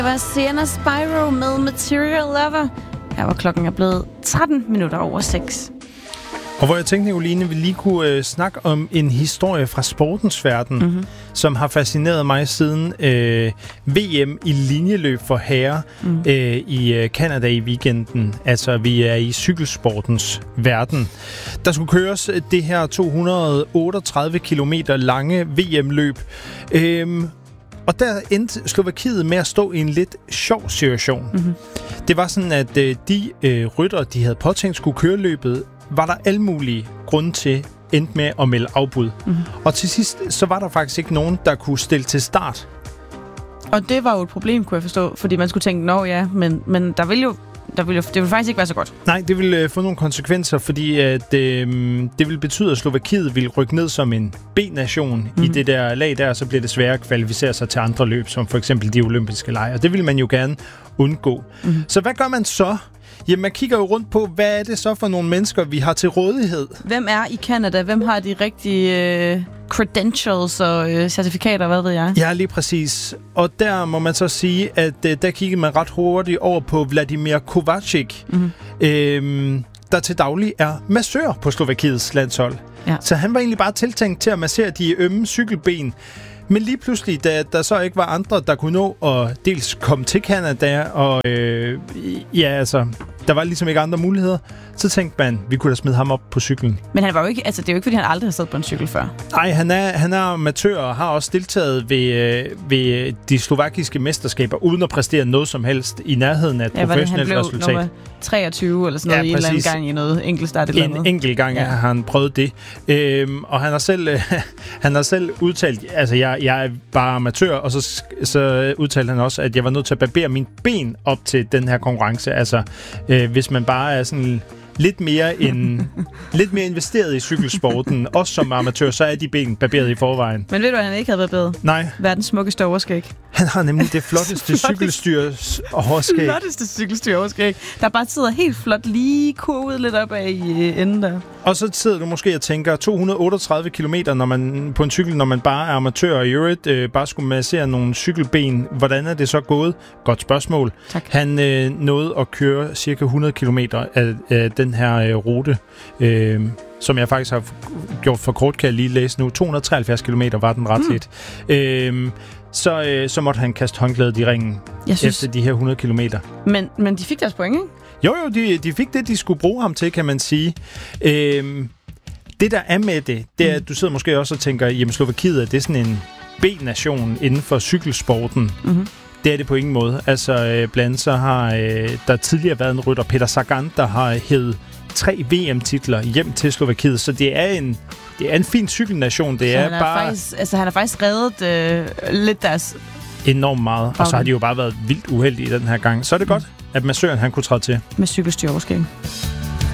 Det var Sienna Spyro med Material Lover. Her var klokken er blevet 13 minutter over 6. Og hvor jeg tænkte, Nicoline, vi lige kunne snakke om en historie fra sportens verden, som har fascineret mig siden VM i linjeløb for herrer i Canada i weekenden. Altså, vi er i cykelsportens verden. Der skulle køres det her 238 kilometer lange VM-løb. Og der endte Slovakiet med at stå i en lidt sjov situation. Det var sådan, at de ryttere, de havde påtænkt skulle køre løbet, var der alle mulige grunde til endte med at melde afbud. Og til sidst, så var der faktisk ikke nogen, der kunne stille til start. Og det var jo et problem, kunne jeg forstå, fordi man skulle tænke, men det ville faktisk ikke være så godt. Nej, det ville få nogle konsekvenser, fordi at, det ville betyde, at Slovakiet ville rykke ned som en B-nation i det der lag der, og så bliver det sværere at kvalificere sig til andre løb, som for eksempel de olympiske lege. Og det vil man jo gerne undgå. Så hvad gør man så? Jamen, man kigger jo rundt på, hvad er det så for nogle mennesker, vi har til rådighed? Hvem er i Canada? Hvem har de rigtige credentials og certifikater, hvad ved jeg? Ja, lige præcis. Og der må man så sige, at der kiggede man ret hurtigt over på Vladimir Kovacic, der til daglig er massør på Slovakiets landshold. Ja. Så han var egentlig bare tiltænkt til at massere de ømme cykelben. Men lige pludselig, da der så ikke var andre, der kunne nå at dels komme til Canada, og der var ligesom ikke andre muligheder, så tænkte man, vi kunne da smide ham op på cyklen. Men han var jo ikke, det er jo ikke, fordi han aldrig har siddet på en cykel før. Nej, han er amatør og har også deltaget ved de slovakiske mesterskaber, uden at præstere noget som helst i nærheden af et professionelt resultat. Han blev 23 eller sådan noget i en eller anden gang i noget enkeltstart eller noget. En enkelt gang har han prøvet det. Og han har selv udtalt, altså jeg er bare amatør, og så udtalte han også, at jeg var nødt til at barbere mine ben op til den her konkurrence. Altså, hvis man bare er sådan lidt mere investeret i cykelsporten, også som amatør, så er de ben barberet i forvejen. Men ved du, at han ikke havde barberet? Nej. Verdens smukkeste overskæg. Han har nemlig det flotteste cykelstyr-overskæg. Flotteste cykelstyr-overskæg. Der bare sidder helt flot lige kurvet lidt op af i enden der. Og så sidder du måske og tænker, 238 kilometer på en cykel, når man bare er amatør, og i øvrigt bare skulle massere nogle cykelben. Hvordan er det så gået? Godt spørgsmål. Tak. Han nåede at køre cirka 100 kilometer af den her rute, som jeg faktisk har gjort for kort, kan jeg lige læse nu. 273 kilometer var den ret lidt. Så måtte han kaste håndklædet i ringen efter de her 100 kilometer. Men de fik deres point, ikke? Jo, de fik det, de skulle bruge ham til, kan man sige. Det, der er med det er, at du sidder måske også og tænker, jamen Slovakiet, er det sådan en B-nation inden for cykelsporten? Det er det på ingen måde. Altså, blandt andet så har der tidligere været en rytter, Peter Sagan, der har hævet 3 VM-titler hjem til Slovakiet, så det er en fin cykelnation. Han har faktisk reddet lidt deres enormt meget, og så har de jo bare været vildt uheldige den her gang. Så er det godt, at massøren han kunne træde til. Med cykelstyr overskæg.